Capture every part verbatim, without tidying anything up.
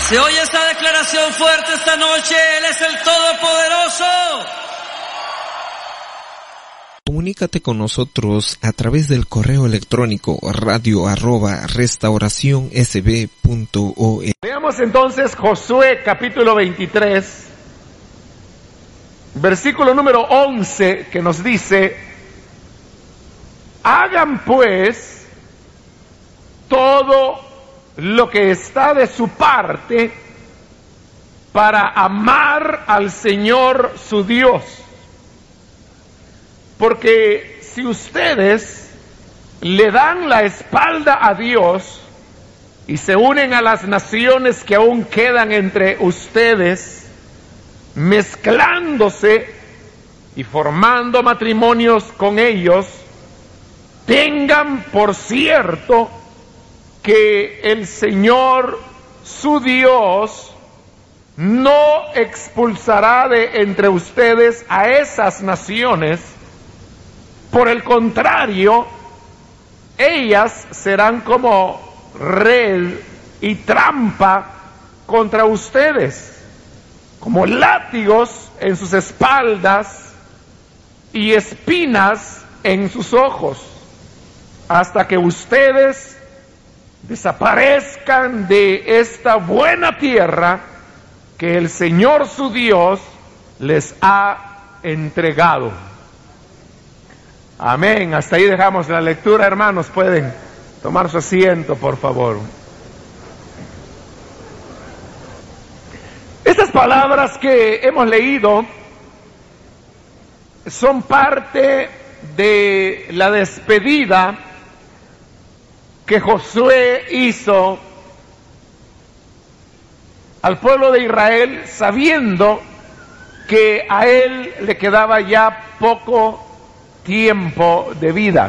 Se oye esa declaración fuerte esta noche, Él es el Todopoderoso. Comunícate con nosotros a través del correo electrónico radio arroba restauración s b punto org. Veamos entonces Josué capítulo veintitrés, versículo número once, que nos dice: hagan pues todo lo que está de su parte para amar al Señor su Dios. Porque si ustedes le dan la espalda a Dios y se unen a las naciones que aún quedan entre ustedes, mezclándose y formando matrimonios con ellos, tengan por cierto que el Señor su Dios no expulsará de entre ustedes a esas naciones. Por el contrario, ellas serán como red y trampa contra ustedes, como látigos en sus espaldas y espinas en sus ojos, hasta que ustedes desaparezcan de esta buena tierra que el Señor su Dios les ha entregado. Amén. Hasta ahí dejamos la lectura, hermanos. Pueden tomar su asiento, por favor. Estas palabras que hemos leído son parte de la despedida que Josué hizo al pueblo de Israel, sabiendo que a él le quedaba ya poco tiempo de vida.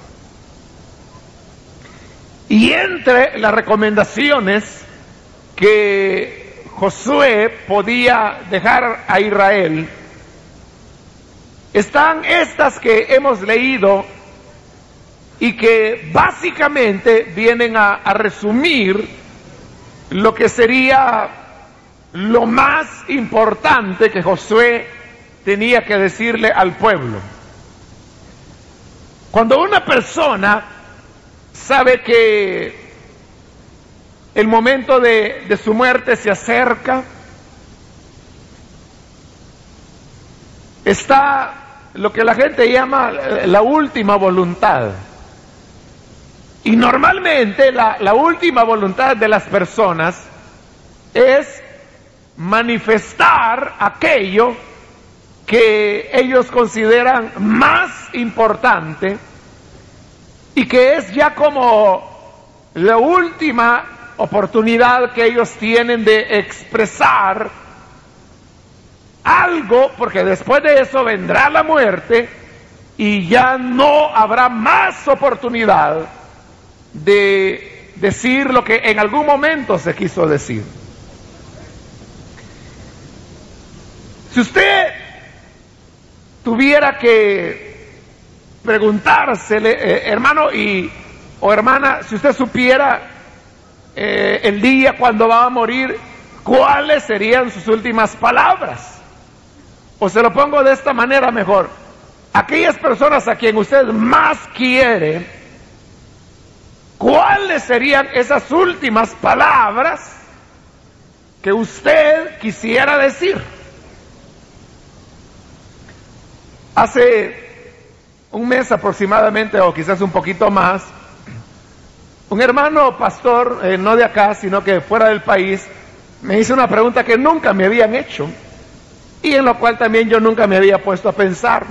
Y entre las recomendaciones que Josué podía dejar a Israel están estas que hemos leído y que básicamente vienen a, a resumir lo que sería lo más importante que Josué tenía que decirle al pueblo. Cuando una persona sabe que el momento de, de su muerte se acerca, está lo que la gente llama la última voluntad. Y normalmente la, la última voluntad de las personas es manifestar aquello que ellos consideran más importante y que es ya como la última oportunidad que ellos tienen de expresar algo, porque después de eso vendrá la muerte y ya no habrá más oportunidad de decir lo que en algún momento se quiso decir. Si usted tuviera que preguntársele, eh, hermano y o hermana, si usted supiera eh, el día cuando va a morir, ¿cuáles serían sus últimas palabras? O se lo pongo de esta manera mejor: aquellas personas a quien usted más quiere, ¿cuáles serían esas últimas palabras que usted quisiera decir? Hace un mes aproximadamente, o quizás un poquito más, un hermano pastor, eh, no de acá, sino que fuera del país, me hizo una pregunta que nunca me habían hecho y en lo cual también yo nunca me había puesto a pensar.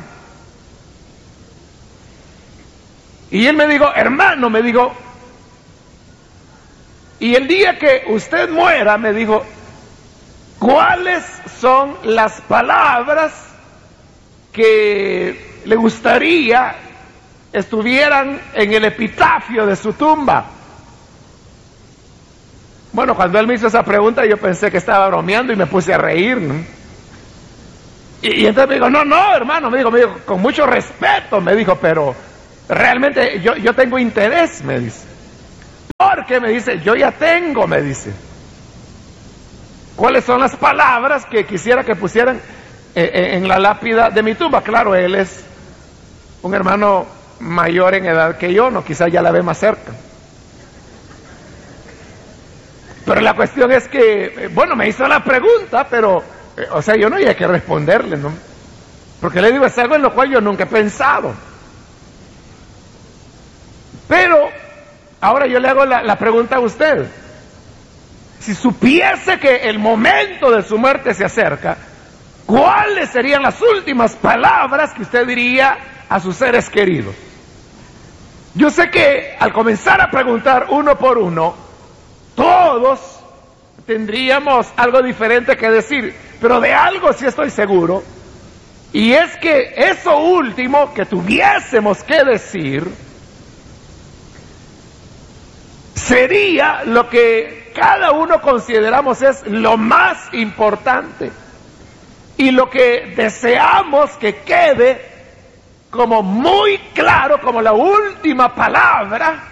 Y él me dijo: hermano, me dijo, y el día que usted muera, me dijo, ¿cuáles son las palabras que le gustaría estuvieran en el epitafio de su tumba? Bueno, cuando él me hizo esa pregunta, yo pensé que estaba bromeando y me puse a reír, ¿no? Y, y entonces me dijo: no, no, hermano, me dijo, me dijo, con mucho respeto, me dijo, pero realmente yo, yo tengo interés, me dice. Porque me dice, yo ya tengo, me dice. cuáles son las palabras que quisiera que pusieran eh, en la lápida de mi tumba. Claro, él es un hermano mayor en edad que yo, no, quizás ya la ve más cerca. Pero la cuestión es que, bueno, me hizo la pregunta, pero, eh, o sea, yo no había que responderle, ¿no? Porque le digo, es algo en lo cual yo nunca he pensado. Pero, ahora yo le hago la, la pregunta a usted. Si supiese que el momento de su muerte se acerca, ¿cuáles serían las últimas palabras que usted diría a sus seres queridos? Yo sé que al comenzar a preguntar uno por uno, todos tendríamos algo diferente que decir, pero de algo sí estoy seguro, y es que eso último que tuviésemos que decir sería lo que cada uno consideramos es lo más importante y lo que deseamos que quede como muy claro, como la última palabra,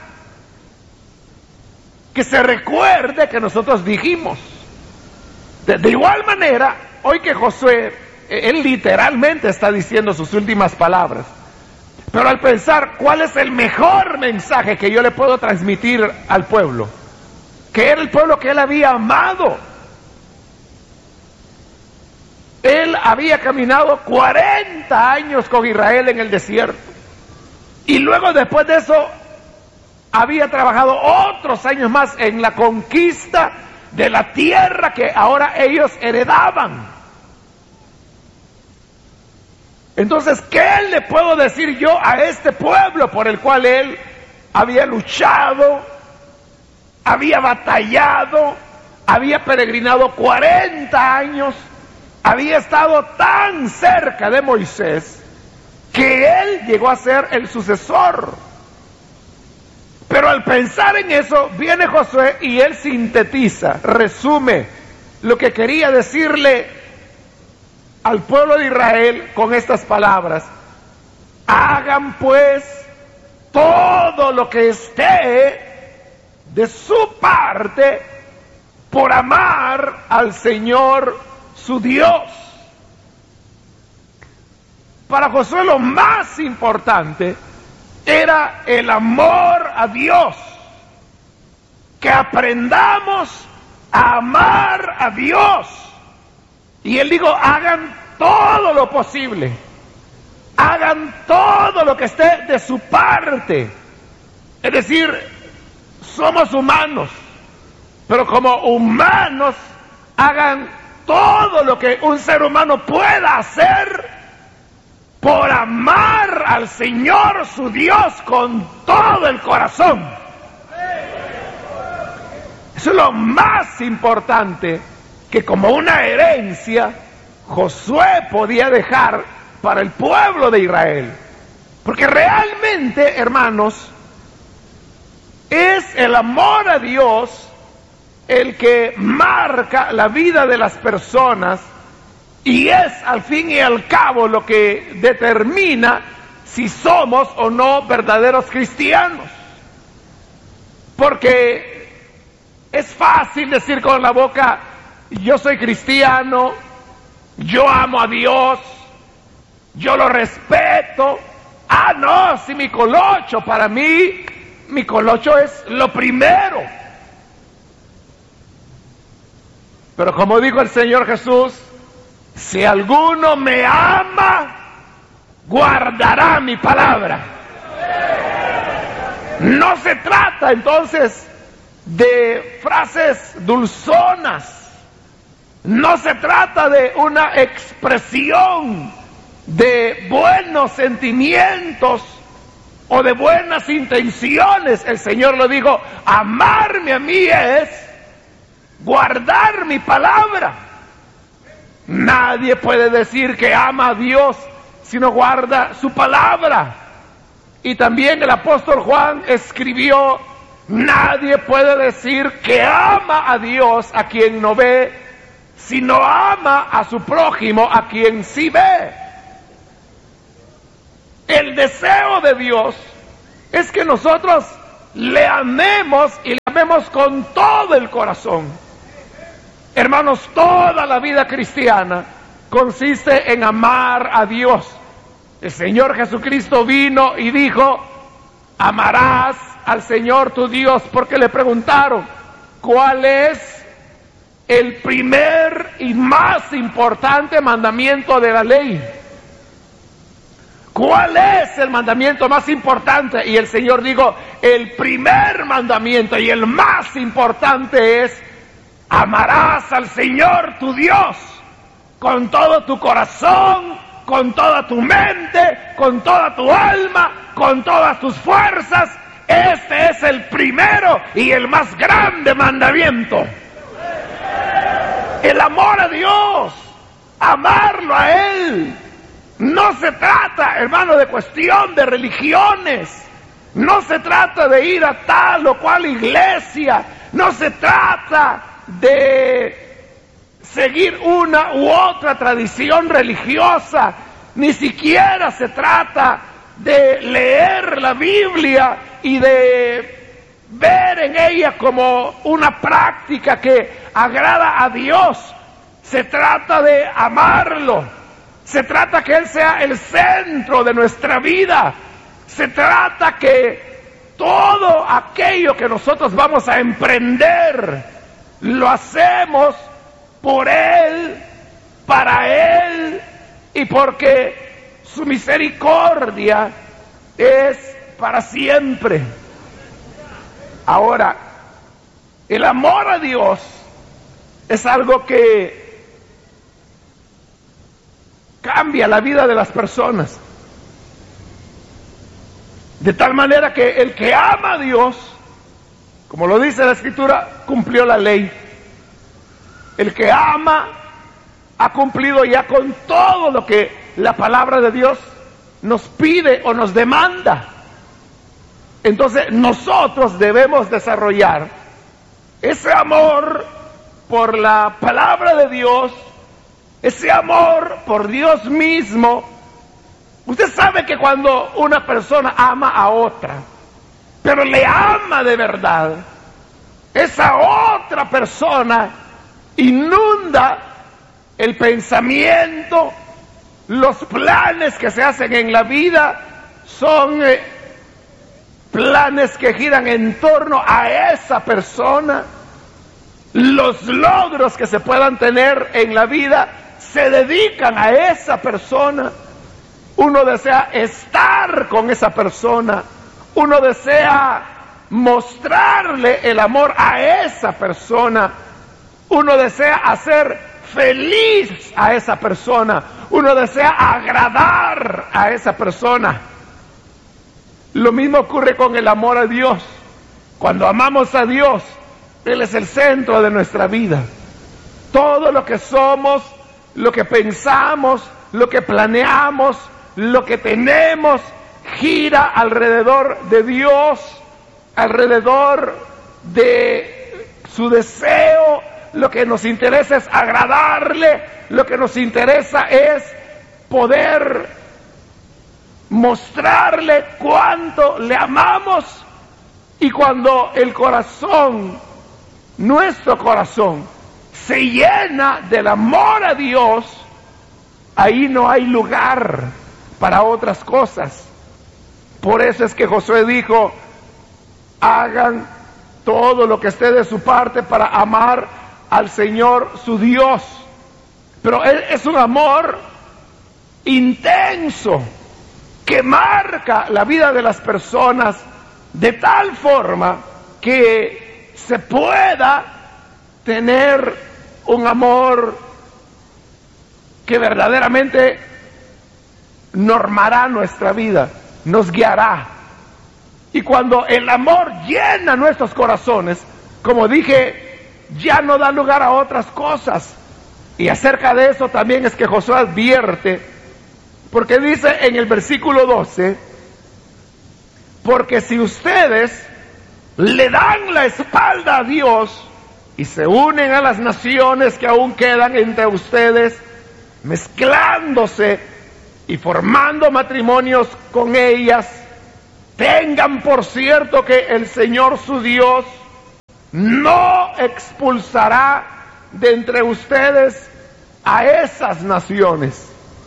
que se recuerde que nosotros dijimos. De, de igual manera, hoy que Josué, él literalmente está diciendo sus últimas palabras, pero al pensar cuál es el mejor mensaje que yo le puedo transmitir al pueblo, que era el pueblo que él había amado. Él había caminado cuarenta años con Israel en el desierto, y luego después de eso había trabajado otros años más en la conquista de la tierra que ahora ellos heredaban. Entonces, ¿qué le puedo decir yo a este pueblo por el cual él había luchado, había batallado, había peregrinado cuarenta años, había estado tan cerca de Moisés que él llegó a ser el sucesor? Pero al pensar en eso, viene Josué y él sintetiza, resume lo que quería decirle al pueblo de Israel con estas palabras: hagan pues todo lo que esté de su parte por amar al Señor su Dios. Para Josué lo más importante era el amor a Dios, que aprendamos a amar a Dios. Y él dijo, hagan todo lo posible, hagan todo lo que esté de su parte. Es decir, somos humanos, pero como humanos hagan todo lo que un ser humano pueda hacer por amar al Señor su Dios con todo el corazón. Eso es lo más importante que como una herencia Josué podía dejar para el pueblo de Israel. Porque realmente, hermanos, es el amor a Dios el que marca la vida de las personas, y es al fin y al cabo lo que determina si somos o no verdaderos cristianos. Porque es fácil decir con la boca, yo soy cristiano, yo amo a Dios, yo lo respeto. Ah, no, si mi colocho, para mí, mi colocho es lo primero. Pero como dijo el Señor Jesús, si alguno me ama, guardará mi palabra. No se trata entonces de frases dulzonas, no se trata de una expresión de buenos sentimientos o de buenas intenciones. El Señor lo dijo, amarme a mí es guardar mi palabra. Nadie puede decir que ama a Dios si no guarda su palabra. Y también el apóstol Juan escribió, nadie puede decir que ama a Dios a quien no ve, si no ama a su prójimo a quien sí ve. El deseo de Dios es que nosotros le amemos y le amemos con todo el corazón. Hermanos, toda la vida cristiana consiste en amar a Dios. El Señor Jesucristo vino y dijo: amarás al Señor tu Dios, porque le preguntaron: ¿cuál es el primer y más importante mandamiento de la ley? ¿Cuál es el mandamiento más importante? Y el Señor dijo: el primer mandamiento y el más importante es: amarás al Señor tu Dios con todo tu corazón, con toda tu mente, con toda tu alma, con todas tus fuerzas. Este es el primero y el más grande mandamiento. El amor a Dios, amarlo a Él. No se trata, hermano, de cuestión de religiones. No se trata de ir a tal o cual iglesia. No se trata de seguir una u otra tradición religiosa. Ni siquiera se trata de leer la Biblia y de ver en ella como una práctica que agrada a Dios. Se trata de amarlo. Se trata que Él sea el centro de nuestra vida. Se trata que todo aquello que nosotros vamos a emprender, lo hacemos por Él, para Él, y porque su misericordia es para siempre. Ahora, el amor a Dios es algo que cambia la vida de las personas. De tal manera que el que ama a Dios, como lo dice la Escritura, cumplió la ley. El que ama ha cumplido ya con todo lo que la palabra de Dios nos pide o nos demanda. Entonces nosotros debemos desarrollar ese amor por la palabra de Dios, ese amor por Dios mismo. Usted sabe que cuando una persona ama a otra, pero le ama de verdad, esa otra persona inunda el pensamiento, los planes que se hacen en la vida son eh, planes que giran en torno a esa persona. Los logros que se puedan tener en la vida se dedican a esa persona. Uno desea estar con esa persona. Uno desea mostrarle el amor a esa persona. Uno desea hacer feliz a esa persona. Uno desea agradar a esa persona. Lo mismo ocurre con el amor a Dios. Cuando amamos a Dios, Él es el centro de nuestra vida. Todo lo que somos, lo que pensamos, lo que planeamos, lo que tenemos, gira alrededor de Dios, alrededor de su deseo. Lo que nos interesa es agradarle, lo que nos interesa es poder mostrarle cuánto le amamos. Y cuando el corazón, nuestro corazón, se llena del amor a Dios, ahí no hay lugar para otras cosas. Por eso es que Josué dijo: hagan todo lo que esté de su parte para amar al Señor su Dios. Pero es un amor intenso que marca la vida de las personas de tal forma que se pueda tener un amor que verdaderamente normará nuestra vida, nos guiará. Y cuando el amor llena nuestros corazones, como dije, ya no da lugar a otras cosas. Y acerca de eso también es que Josué advierte, porque dice en el versículo doce: porque si ustedes le dan la espalda a Dios y se unen a las naciones que aún quedan entre ustedes, mezclándose y formando matrimonios con ellas, tengan por cierto que el Señor su Dios no expulsará de entre ustedes a esas naciones.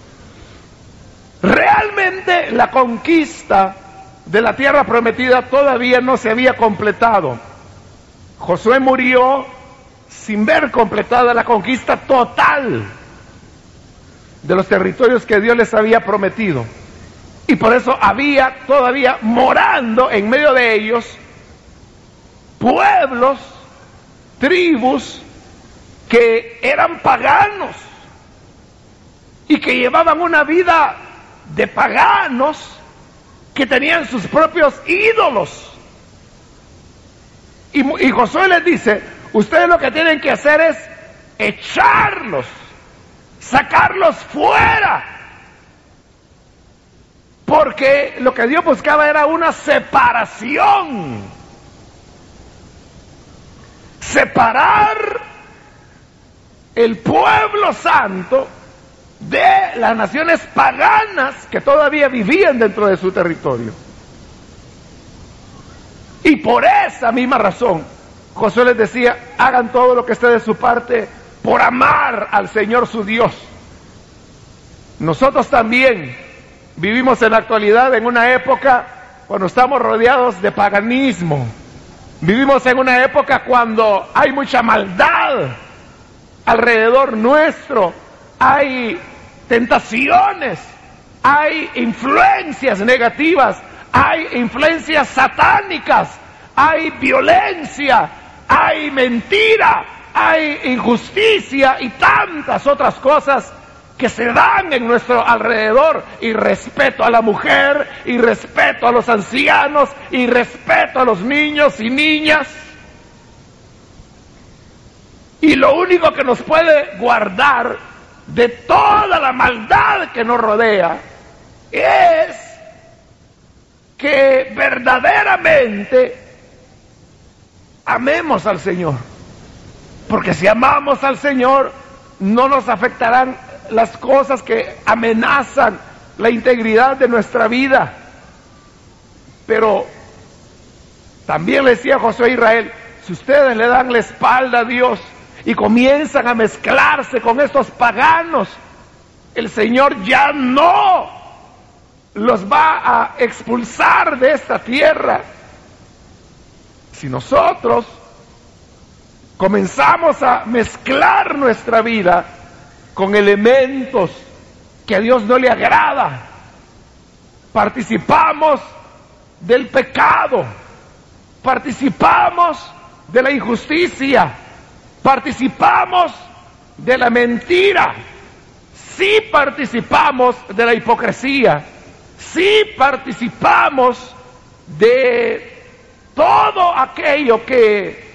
Realmente la conquista de la tierra prometida todavía no se había completado. Josué murió sin ver completada la conquista total de los territorios que Dios les había prometido. Y por eso había todavía morando en medio de ellos pueblos, tribus que eran paganos y que llevaban una vida de paganos, que tenían sus propios ídolos. Y, y Josué les dice, ustedes lo que tienen que hacer es echarlos, sacarlos fuera, porque lo que Dios buscaba era una separación, separar el pueblo santo de las naciones paganas que todavía vivían dentro de su territorio. Y por esa misma razón Josué les decía, hagan todo lo que esté de su parte por amar al Señor su Dios. Nosotros también vivimos en la actualidad en una época cuando estamos rodeados de paganismo. Vivimos en una época cuando hay mucha maldad alrededor nuestro, hay tentaciones, hay influencias negativas, hay influencias satánicas, hay violencia, hay mentira, hay injusticia y tantas otras cosas que se dan en nuestro alrededor, y respeto a la mujer, y respeto a los ancianos, y respeto a los niños y niñas. Y lo único que nos puede guardar de toda la maldad que nos rodea es que verdaderamente amemos al Señor, porque si amamos al Señor no nos afectarán las cosas que amenazan la integridad de nuestra vida. Pero también le decía Josué a Israel, si ustedes le dan la espalda a Dios y comienzan a mezclarse con estos paganos, el Señor ya no los va a expulsar de esta tierra. Si nosotros comenzamos a mezclar nuestra vida con elementos que a Dios no le agrada, participamos del pecado, participamos de la injusticia, participamos de la mentira, sí participamos de la hipocresía, sí participamos de todo aquello que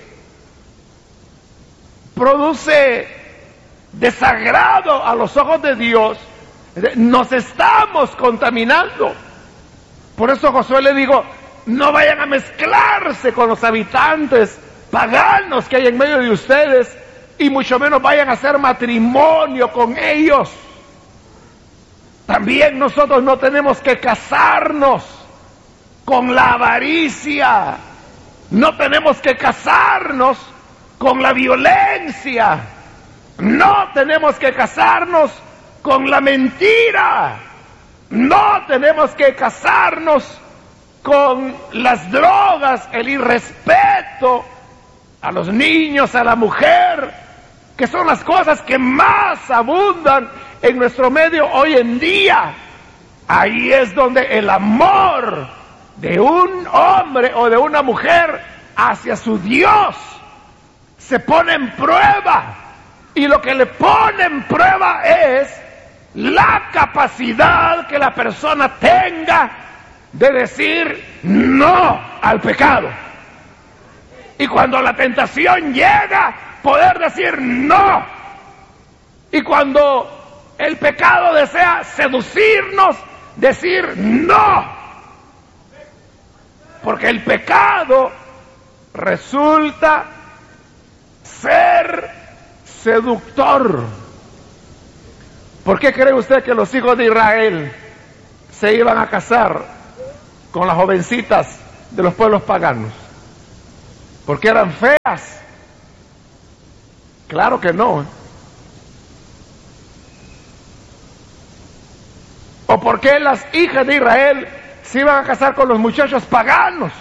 produce desagrado a los ojos de Dios. Nos estamos contaminando. Por eso Josué le digo, no vayan a mezclarse con los habitantes paganos que hay en medio de ustedes, y mucho menos vayan a hacer matrimonio con ellos. También nosotros no tenemos que casarnos con la avaricia, no tenemos que casarnos con la violencia, no tenemos que casarnos con la mentira, no tenemos que casarnos con las drogas, el irrespeto a los niños, a la mujer, que son las cosas que más abundan en nuestro medio hoy en día. Ahí es donde el amor de un hombre o de una mujer hacia su Dios se pone en prueba. Y lo que le pone en prueba es la capacidad que la persona tenga de decir no al pecado. Y cuando la tentación llega, poder decir no. Y cuando el pecado desea seducirnos, decir no. Porque el pecado resulta ser seductor. ¿Por qué cree usted que los hijos de Israel se iban a casar con las jovencitas de los pueblos paganos? Porque eran feas. Claro que no. ¿O por qué las hijas de Israel se iban a casar con los muchachos paganos?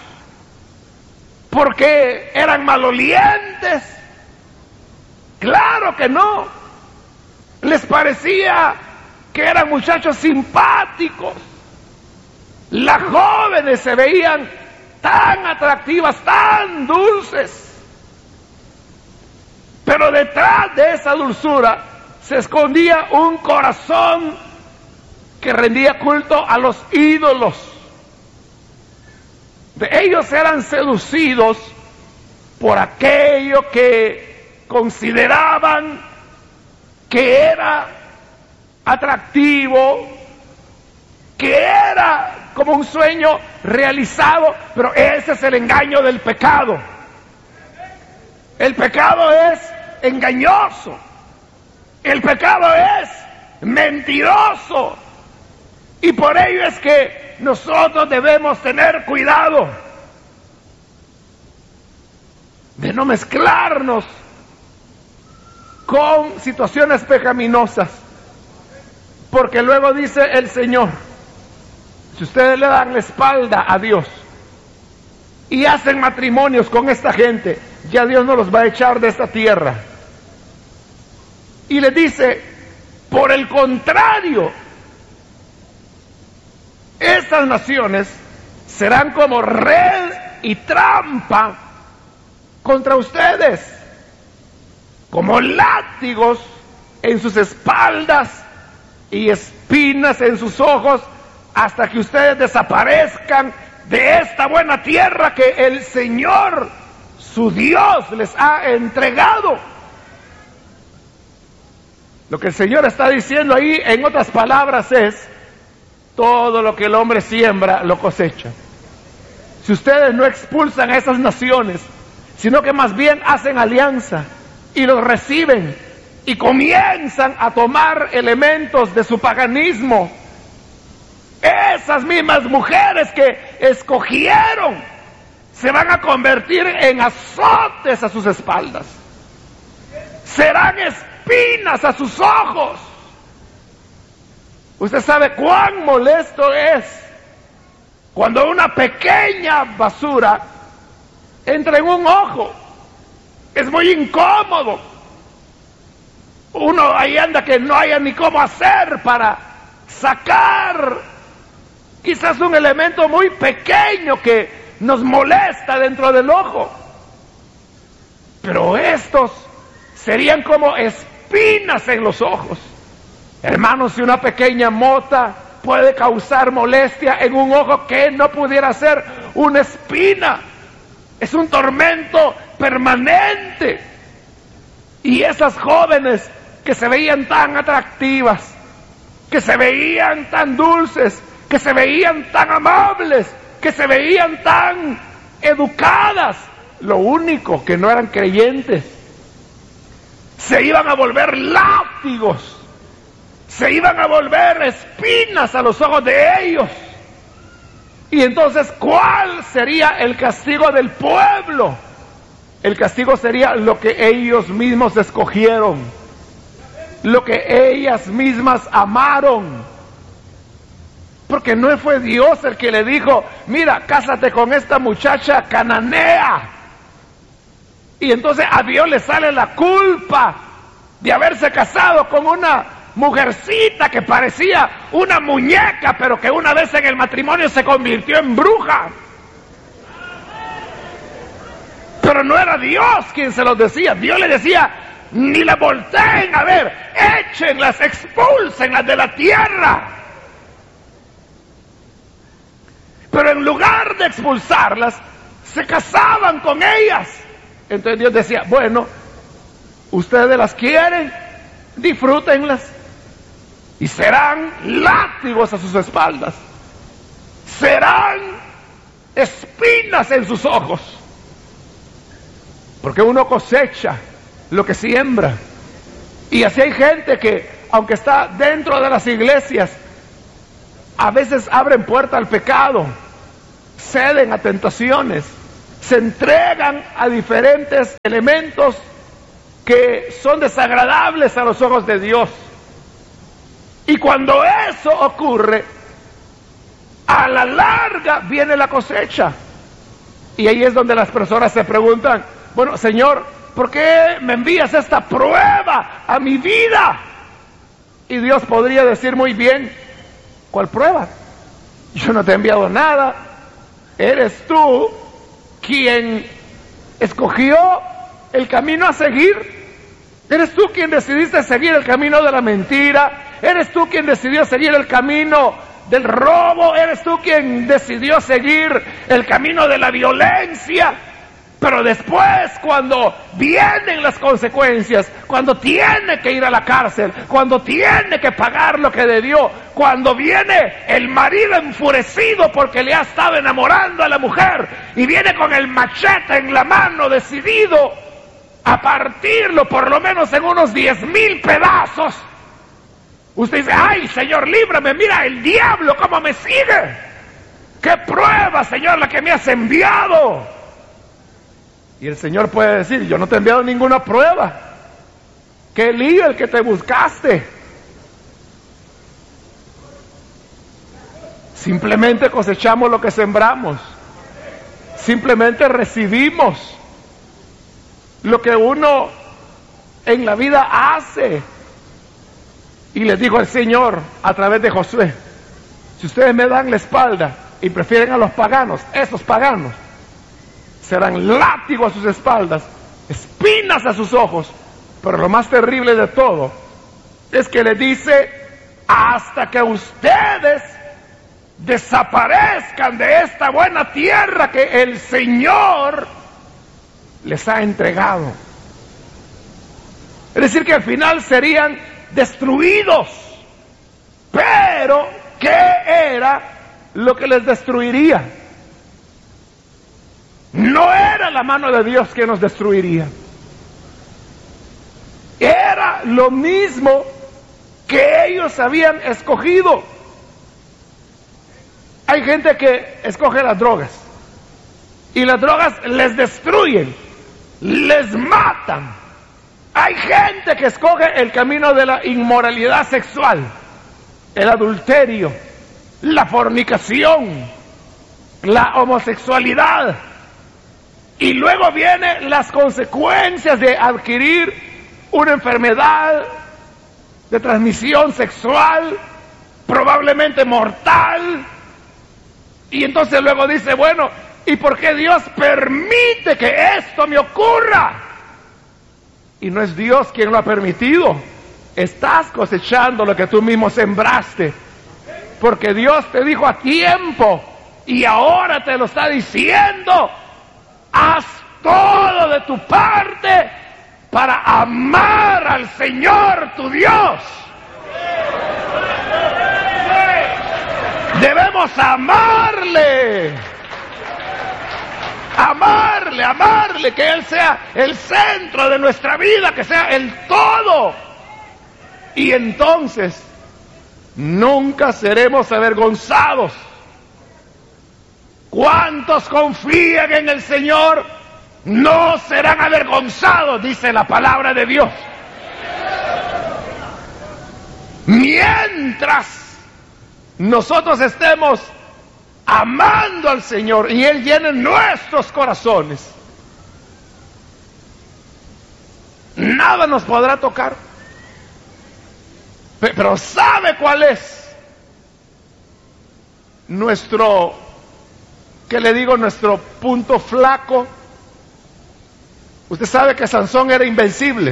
¿Porque eran malolientes? Claro que no. Les parecía que eran muchachos simpáticos. Las jóvenes se veían tan atractivas, tan dulces. Pero detrás de esa dulzura se escondía un corazón que rendía culto a los ídolos. De ellos eran seducidos por aquello que consideraban que era atractivo, que era como un sueño realizado, pero ese es el engaño del pecado. El pecado es engañoso, el pecado es mentiroso, y por ello es que nosotros debemos tener cuidado de no mezclarnos con situaciones pecaminosas, porque luego dice el Señor, si ustedes le dan la espalda a Dios y hacen matrimonios con esta gente, ya Dios no los va a echar de esta tierra. Y les dice, por el contrario, estas naciones serán como red y trampa contra ustedes, como látigos en sus espaldas y espinas en sus ojos, hasta que ustedes desaparezcan de esta buena tierra que el Señor, su Dios, les ha entregado. Lo que el Señor está diciendo ahí, en otras palabras, es: todo lo que el hombre siembra, lo cosecha. Si ustedes no expulsan a esas naciones, sino que más bien hacen alianza y los reciben y comienzan a tomar elementos de su paganismo, esas mismas mujeres que escogieron se van a convertir en azotes a sus espaldas, serán espinas a sus ojos. Usted sabe cuán molesto es cuando una pequeña basura entra en un ojo. Es muy incómodo. Uno ahí anda que no haya ni cómo hacer para sacar quizás un elemento muy pequeño que nos molesta dentro del ojo. Pero estos serían como espinas en los ojos. Hermanos, si una pequeña mota puede causar molestia en un ojo, ¿qué no pudiera ser una espina? Es un tormento permanente. Y esas jóvenes que se veían tan atractivas, que se veían tan dulces, que se veían tan amables, que se veían tan educadas, lo único que no eran creyentes, se iban a volver látigos, se iban a volver espinas a los ojos de ellos. Y entonces, ¿cuál sería el castigo del pueblo? El castigo sería lo que ellos mismos escogieron, lo que ellas mismas amaron. Porque no fue Dios el que le dijo: mira, cásate con esta muchacha cananea. Y entonces a Dios le sale la culpa de haberse casado con una mujercita que parecía una muñeca, pero que una vez en el matrimonio se convirtió en bruja. Pero no era Dios quien se los decía. Dios le decía: ni la volteen a ver, échenlas, expúlsenlas de la tierra. Pero en lugar de expulsarlas, se casaban con ellas. Entonces Dios decía: bueno, ustedes las quieren, disfrútenlas. Y serán látigos a sus espaldas, serán espinas en sus ojos. Porque uno cosecha lo que siembra. Y así hay gente que, aunque está dentro de las iglesias, a veces abren puerta al pecado, ceden a tentaciones, se entregan a diferentes elementos que son desagradables a los ojos de Dios. Y cuando eso ocurre, a la larga viene la cosecha. Y ahí es donde las personas se preguntan, bueno, Señor, ¿por qué me envías esta prueba a mi vida? Y Dios podría decir muy bien, ¿cuál prueba? Yo no te he enviado nada. Eres tú quien escogió el camino a seguir. Eres tú quien decidiste seguir el camino de la mentira. Eres tú quien decidió seguir el camino del robo. Eres tú quien decidió seguir el camino de la violencia. Pero después, cuando vienen las consecuencias, cuando tiene que ir a la cárcel, cuando tiene que pagar lo que debió, cuando viene el marido enfurecido porque le ha estado enamorando a la mujer y viene con el machete en la mano decidido a partirlo por lo menos en unos diez mil pedazos, usted dice, ay, Señor, líbrame, mira el diablo cómo me sigue. ¿Qué prueba, Señor, la que me has enviado? Y el Señor puede decir, yo no te he enviado ninguna prueba. Qué lío el que te buscaste. Simplemente cosechamos lo que sembramos. Simplemente recibimos lo que uno en la vida hace. Y les dijo el Señor a través de Josué, si ustedes me dan la espalda y prefieren a los paganos, esos paganos serán látigo a sus espaldas, espinas a sus ojos. Pero lo más terrible de todo es que le dice, hasta que ustedes desaparezcan de esta buena tierra que el Señor les ha entregado. Es decir, que al final serían destruidos. Pero, ¿qué era lo que les destruiría? No era la mano de Dios que nos destruiría. Era lo mismo que ellos habían escogido. Hay gente que escoge las drogas y las drogas les destruyen, les matan. Hay gente que escoge el camino de la inmoralidad sexual, el adulterio, la fornicación, la homosexualidad. Y luego vienen las consecuencias de adquirir una enfermedad de transmisión sexual, probablemente mortal. Y entonces luego dice, bueno, ¿y por qué Dios permite que esto me ocurra? Y no es Dios quien lo ha permitido. Estás cosechando lo que tú mismo sembraste. Porque Dios te dijo a tiempo y ahora te lo está diciendo. Haz todo de tu parte para amar al Señor tu Dios. Debemos amarle, amarle, amarle, que Él sea el centro de nuestra vida, que sea el todo. Y entonces nunca seremos avergonzados. ¿Cuántos confían en el Señor? No serán avergonzados, dice la palabra de Dios. Mientras nosotros estemos amando al Señor y Él llene nuestros corazones, nada nos podrá tocar. Pero ¿sabe cuál es nuestro, qué le digo, nuestro punto flaco? Usted sabe que Sansón era invencible,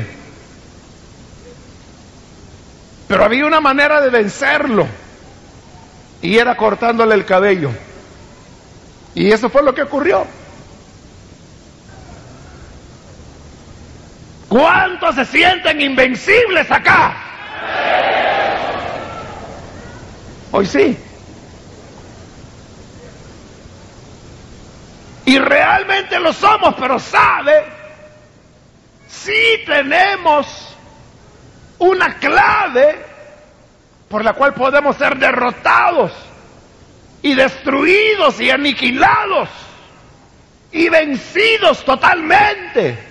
pero había una manera de vencerlo, y era cortándole el cabello. Y eso fue lo que ocurrió. ¿Cuántos se sienten invencibles acá? Hoy sí. Y realmente lo somos, pero sabe, sí tenemos una clave por la cual podemos ser derrotados y destruidos y aniquilados y vencidos totalmente.